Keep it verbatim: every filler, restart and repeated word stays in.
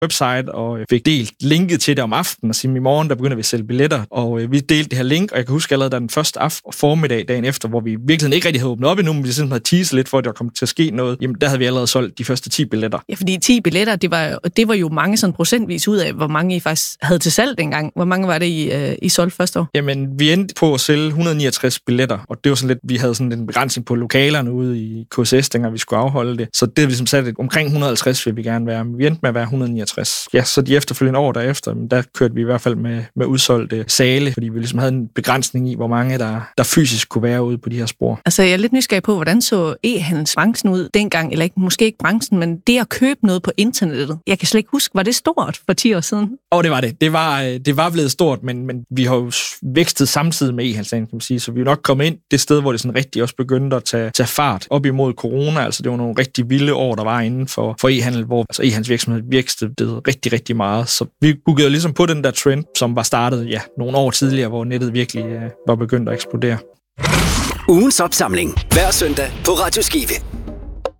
website og fik delt linket til det om aftenen og sige, i morgen der begynder vi at sælge billetter. Og øh, vi delte det her link, og jeg kan huske allerede den første aften og formiddag dagen efter, hvor vi virkelig ikke rigtig havde åbnet op endnu, men vi simpelthen havde teaset lidt for, at der kom til at ske noget. Jamen, der havde vi allerede solgt de første ti billetter. Ja, fordi ti billetter, det var, det var jo mange sådan procentvis ud af, hvor mange I faktisk havde til salg dengang. Hvor mange var det, I, øh, I solgte første år? Jamen, vi endte på at sælge et hundrede og niogtres billetter, og det var sådan lidt, vi havde sådan en begrænsning på lokalerne ude i K S S, dengang vi skulle afholde det. Så det havde vi ligesom sat omkring et hundrede og halvtreds, vil vi gerne være. Men vi endte med at være et hundrede og niogtres. Ja, så de efterfølgende år derefter, der kørte vi i hvert fald med, med udsolgte sale, fordi vi ligesom havde en begrænsning i, hvor mange der, der fysisk kunne være ude på de her spor. Altså, jeg er lidt nysgerrig på, hvordan så e-handelsbranchen ud dengang, eller ikke, måske ikke branchen, men det at købe noget på internettet. Jeg kan slet ikke huske, var det stort for ti år siden? Og det var det. Det var, det var blevet stort, men, men vi har jo vækstet samtidig med e-handelsdagen, kan man sige, så vi er nok kommet ind det sted, hvor det sådan rigtig også begyndte at tage, tage fart op imod corona. Altså, det var nogle rigtig vilde år, der var inden for, for e-handel, hvor altså, e-handelsvirksomhed vækstede rigtig, rigtig meget. Så vi bukkede ligesom på den der trend, som var startet ja, nogle år tidligere, hvor nettet virkelig uh, var begyndt at eksplodere. Ugens opsamling hver søndag på Radio Skive.